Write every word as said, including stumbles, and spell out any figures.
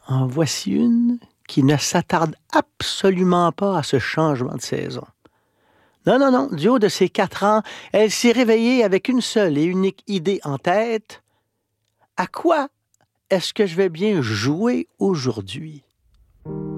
En voici une qui ne s'attarde absolument pas à ce changement de saison. Non, non, non, du haut de ses quatre ans, elle s'est réveillée avec une seule et unique idée en tête. À quoi est-ce que je vais bien jouer aujourd'hui?